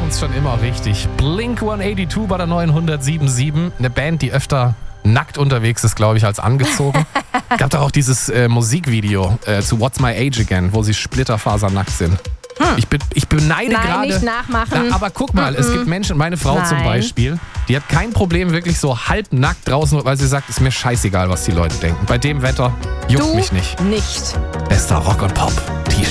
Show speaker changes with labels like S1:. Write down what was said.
S1: machen es schon immer richtig. Blink 182 bei der neuen 107.7. Eine Band, die öfter nackt unterwegs ist, glaube ich, als angezogen. Gab doch auch dieses Musikvideo zu What's My Age Again, wo sie splitterfasernackt sind. Ich beneide gerade.
S2: Nein, nicht nachmachen.
S1: Na, aber guck mal, es gibt Menschen, meine Frau zum Beispiel, die hat kein Problem wirklich so halbnackt draußen, weil sie sagt, ist mir scheißegal, was die Leute denken. Bei dem Wetter juckt mich nicht.
S2: Nicht.
S1: Bester Rock und Pop T-Shirt.